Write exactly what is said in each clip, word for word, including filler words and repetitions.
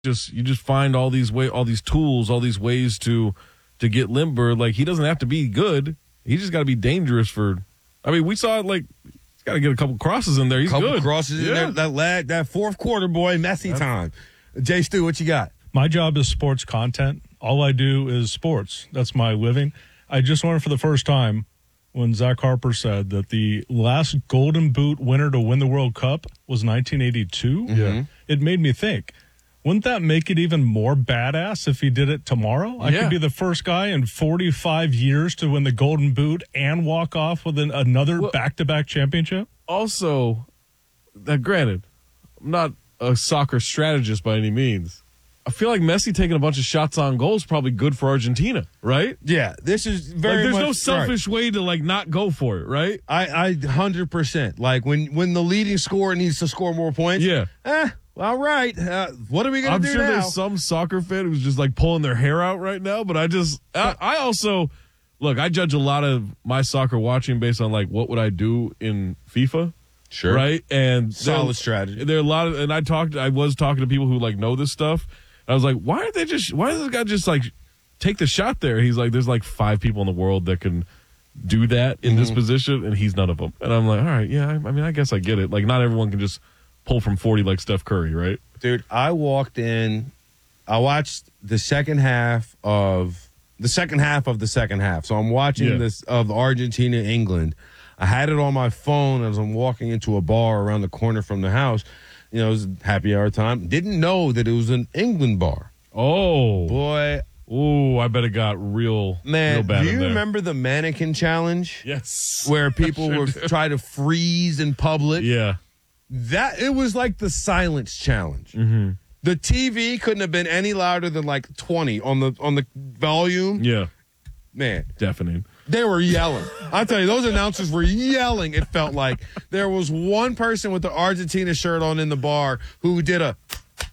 just you just find all these way all these tools, all these ways to to get limber. Like, he doesn't have to be good. He just got to be dangerous for. I mean, we saw it. Like, he's got to get a couple crosses in there. He's couple good. crosses yeah. in there. That lag, that fourth quarter, boy, messy That's, time. Jay Stu, what you got? My job is sports content. All I do is sports. That's my living. I just learned for the first time when Zach Harper said that the last Golden Boot winner to win the World Cup was nineteen eighty-two. Mm-hmm. It made me think, wouldn't that make it even more badass if he did it tomorrow? I yeah. could be the first guy in forty-five years to win the Golden Boot and walk off with an, another well, back-to-back championship. Also, uh, granted, I'm not a soccer strategist by any means. I feel like Messi taking a bunch of shots on goal is probably good for Argentina, right? Yeah, this is very like, there's much, no selfish right. way to, like, not go for it, right? I, I one hundred percent. Like, when, when the leading scorer needs to score more points, yeah. eh, all right, uh, what are we going to do I'm sure now? there's some soccer fan who's just, like, pulling their hair out right now, but I just, I, I also, look, I judge a lot of my soccer watching based on, like, what would I do in FIFA? Sure. Right? And solid there, strategy. There are a lot of, and I talked, I was talking to people who, like, know this stuff. I was like, why aren't they just, why does this guy just, like, take the shot there? He's like, there's, like, five people in the world that can do that in mm-hmm. this position, and he's none of them. And I'm like, all right, yeah, I, I mean, I guess I get it. Like, not everyone can just pull from forty like Steph Curry, right? Dude, I walked in, I watched the second half of, the second half of the second half. So I'm watching yeah. this, of Argentina, England. I had it on my phone as I'm walking into a bar around the corner from the house. You know, it was happy hour time. Didn't know that it was an England bar. Oh. Boy. Ooh, I bet it got real, Man, real bad do in you there. remember the mannequin challenge? Yes. Where people sure would try to freeze in public? Yeah. That, it was like the silence challenge. Mm-hmm. The T V couldn't have been any louder than like twenty on the on the volume. Yeah. Man. Deafening. They were yelling. I tell you, those announcers were yelling. It felt like there was one person with the Argentina shirt on in the bar who did a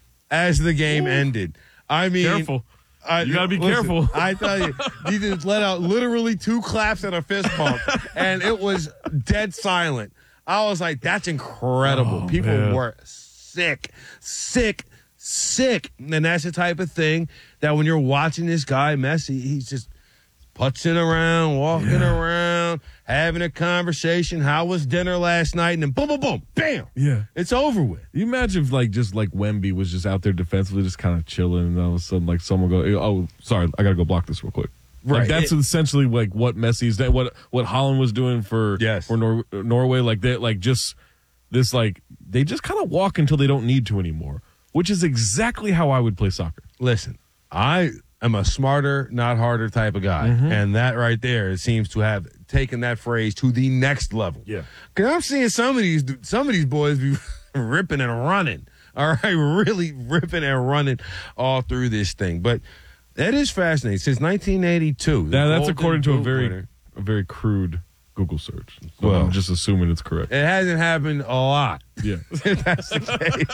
as the game Ooh. ended. I mean, careful. I, you got to be listen, careful. I tell you, he just let out literally two claps and a fist bump, and it was dead silent. I was like, that's incredible. Oh, People man. were sick, sick, sick. And that's the type of thing that when you're watching this guy, Messi, he's just putzing around, walking yeah. around, having a conversation. How was dinner last night? And then boom, boom, boom, bam. Yeah. It's over with. You imagine if, like, just like Wemby was just out there defensively, just kind of chilling, and all of a sudden, like, someone go, oh, sorry, I got to go block this real quick. Right. Like, that's it, essentially, like, what Messi's, what what Holland was doing for, yes. for Nor- Norway. Like, they, like, just this, like, they just kind of walk until they don't need to anymore, which is exactly how I would play soccer. Listen, I... I'm a smarter, not harder type of guy. Mm-hmm. And that right there seems to have taken that phrase to the next level. Yeah. Because I'm seeing some of these some of these boys be ripping and running. All right, really ripping and running all through this thing. But that is fascinating. Since nineteen eighty-two. Now, that's according to a very winner, a very crude Google search. So well, I'm just assuming it's correct. It hasn't happened a lot. Yeah. If that's the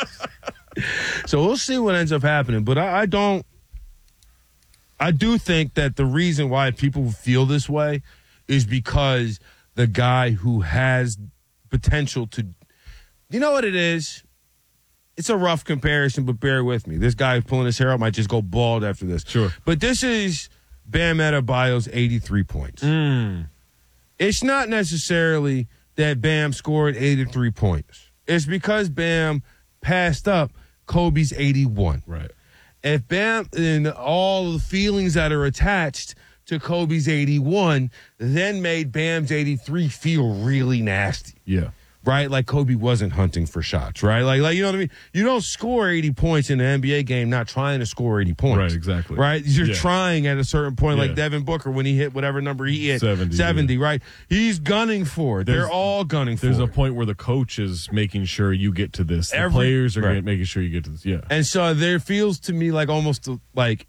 case. So we'll see what ends up happening. But I, I don't I do think that the reason why people feel this way is because the guy who has potential to, you know what it is? It's a rough comparison, but bear with me. This guy who's pulling his hair out might just go bald after this. Sure. But this is Bam Adebayo's eighty-three points. Mm. It's not necessarily that Bam scored eighty-three points. It's because Bam passed up Kobe's eighty-one. Right. If Bam and all the feelings that are attached to Kobe's eighty-one then made Bam's eighty-three feel really nasty. Yeah. Right? Like Kobe wasn't hunting for shots, right? Like, like you know what I mean? You don't score eighty points in an N B A game not trying to score eighty points. Right, exactly. Right? You're yeah. trying at a certain point, yeah. like Devin Booker when he hit whatever number he hit. seventy. seventy, yeah. right? He's gunning for it. There's, They're all gunning for there's it. There's a point where the coach is making sure you get to this. The Every, players are right. making sure you get to this. Yeah. And so there feels to me like almost like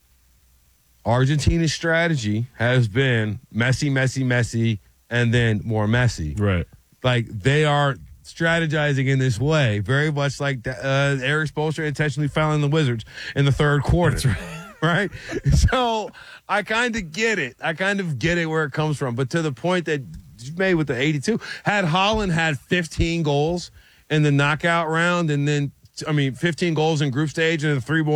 Argentina's strategy has been Messi, Messi, Messi, and then more Messi. Right. Like they are strategizing in this way, very much like uh, Eric Spoelstra intentionally fouling the Wizards in the third quarter. That's right. Right? So I kind of get it. I kind of get it where it comes from. But to the point that you made with the eighty-two, had Holland had fifteen goals in the knockout round and then I mean, fifteen goals in group stage and a three